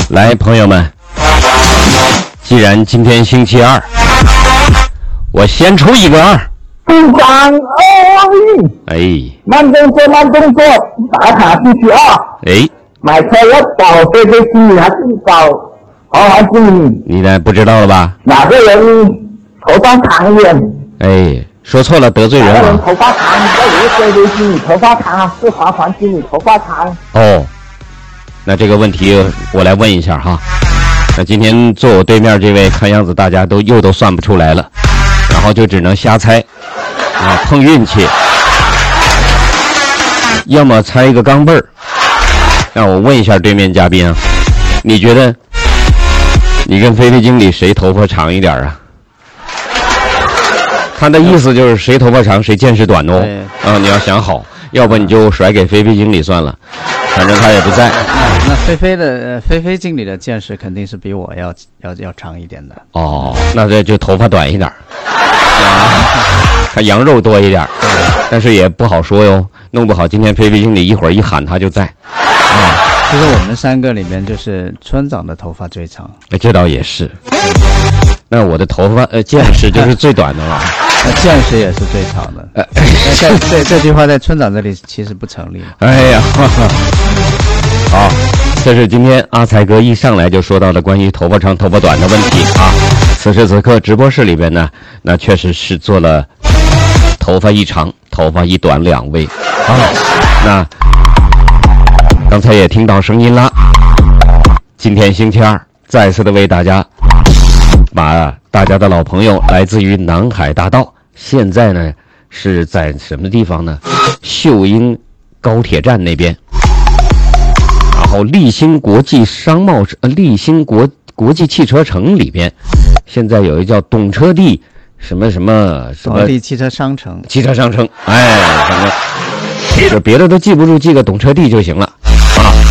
来，朋友们，既然今天星期二，我先出一个2。 队长慢动作，打卡星期2。买车要保飞飞经理还是保豪华经理？ 你呢？不知道了吧？ 哪个人头发长一点？ 说错了，得罪人了。 哪个人头发长？要有飞飞经理头发长，是豪华经理头发长。 那这个问题我来问一下哈。那今天坐我对面这位，看样子大家都算不出来了，然后就只能瞎猜碰运气，要么猜一个钢镚儿。让我问一下对面嘉宾啊，你觉得你跟菲菲经理谁头发长一点啊？他的意思就是谁头发长谁见识短哦。你要想好，要不你就甩给菲菲经理算了，反正他也不在。 那菲菲经理的见识肯定是比我要长一点的。 那这就头发短一点，他羊肉多一点，但是也不好说哟，弄不好今天菲菲经理一会儿一喊他就在。 其实我们3个里面，就是村长的头发最长。 这倒也是。那我的头发见识就是最短的了。 见识也是最长的。这句话在村长这里其实不成立。 好，这是今天阿财哥一上来就说到的关于头发长头发短的问题啊。此时此刻直播室里边呢，那确实是做了头发一长头发一短2位那刚才也听到声音了，今天星期2再次的为大家把大家的老朋友来自于南海大道，现在呢是在什么地方呢？秀英高铁站那边，然后立新国际立新国际汽车城里边，现在有一叫懂车帝什么地汽车商城， 反正这别的都记不住，记个懂车帝就行了。